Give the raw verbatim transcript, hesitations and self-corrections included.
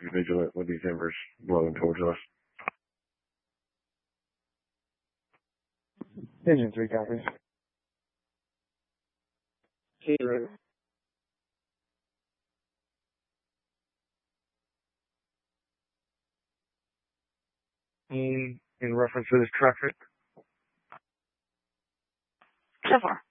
Be vigilant with these embers blowing towards us. Engine three copies. Zero. In, in reference to this traffic. So far.